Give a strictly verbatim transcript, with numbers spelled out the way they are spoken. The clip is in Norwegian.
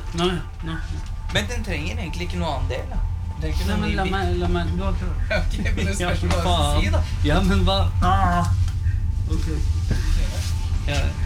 Nei, nei. Men den trenger egentlig ikke noe annen del, da. Den trenger ikke Nei, noe men ny la bil. meg, la meg, du har klart. Ok, men det Ja, spørs men hva du faen. sier, da. Ja, men hva? Ah. Ok. Ja,